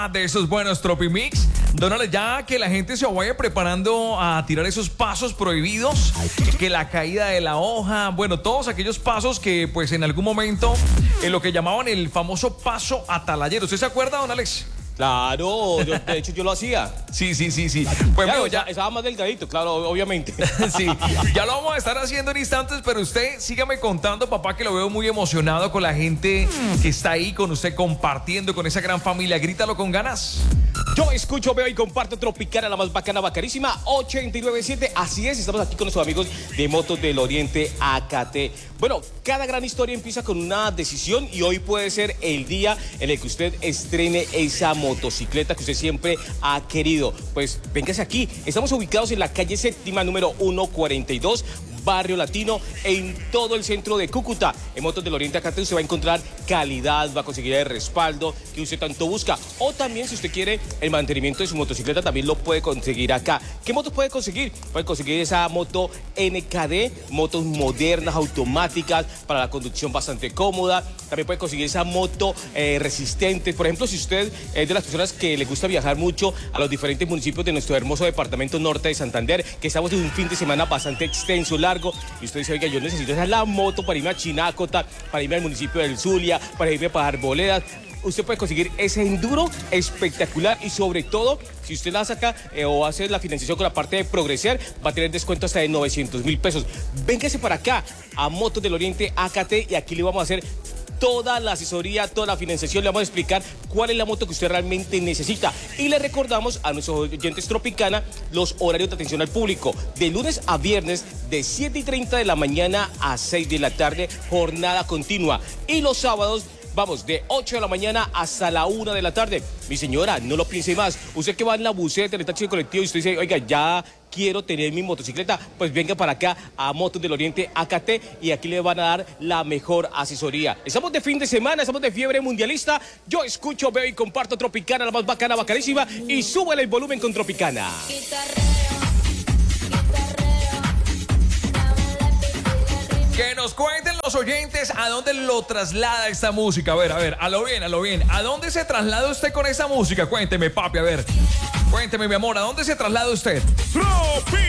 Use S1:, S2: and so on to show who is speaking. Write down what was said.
S1: De esos buenos Tropimix. Donale, ya que la gente se vaya preparando a tirar esos pasos prohibidos, que la caída de la hoja, bueno, todos aquellos pasos que pues en algún momento en lo que llamaban el famoso paso atalayero. ¿Usted se acuerda, don Alex?
S2: Claro, de hecho yo lo hacía.
S1: Sí. Pues
S2: claro,
S1: bueno, ya
S2: estaba más delgadito, claro, obviamente.
S1: sí, ya lo vamos a estar haciendo en instantes, pero usted sígame contando, papá, que lo veo muy emocionado con la gente que está ahí con usted compartiendo con esa gran familia. Grítalo con ganas.
S2: Yo escucho, veo y comparto Tropicana, la más bacana, bacanísima, 897. Así es, estamos aquí con nuestros amigos de Motos del Oriente AKT. Bueno, cada gran historia empieza con una decisión y hoy puede ser el día en el que usted estrene esa motocicleta que usted siempre ha querido. Pues véngase aquí, estamos ubicados en la calle séptima número 142, Barrio Latino, en todo el centro de Cúcuta. En Motos del Oriente AKT usted va a encontrar calidad, va a conseguir el respaldo que usted tanto busca. O también, si usted quiere el mantenimiento de su motocicleta, también lo puede conseguir acá. ¿Qué motos puede conseguir? Puede conseguir esa moto NKD, motos modernas, automáticas, para la conducción bastante cómoda. También puede conseguir esa moto resistente. Por ejemplo, si usted es de las personas que le gusta viajar mucho a los diferentes municipios de nuestro hermoso departamento norte de Santander, que estamos en un fin de semana bastante extenso, largo, y usted dice, oiga, yo necesito esa la moto para irme a Chinácota, para irme al municipio del Zulia, para irme para Arboledas. Usted puede conseguir ese enduro espectacular y sobre todo, si usted la saca o hace la financiación con la parte de Progreser, va a tener descuento hasta de 900.000 pesos. Véngase para acá a Motos del Oriente AKT y aquí le vamos a hacer toda la asesoría, toda la financiación. Le vamos a explicar cuál es la moto que usted realmente necesita. Y le recordamos a nuestros oyentes Tropicana los horarios de atención al público. De lunes a viernes, de 7:30 de la mañana a 6 de la tarde, jornada continua. Y los sábados, vamos, de 8 de la mañana hasta la 1 de la tarde. Mi señora, no lo piense más. Usted que va en la buseta, en el taxi de colectivo y usted dice, oiga, ya quiero tener mi motocicleta, pues venga para acá a Motos del Oriente AKT y aquí le van a dar la mejor asesoría. Estamos de fin de semana, estamos de fiebre mundialista. Yo escucho, veo y comparto Tropicana, la más bacana, bacanísima, y súbele el volumen con Tropicana.
S1: Que nos cuenten los oyentes a dónde lo traslada esta música. A ver, a lo bien. ¿A dónde se traslada usted con esta música? Cuénteme, papi, a ver. Cuénteme, mi amor, ¿a dónde se traslada usted?
S3: Tropicana.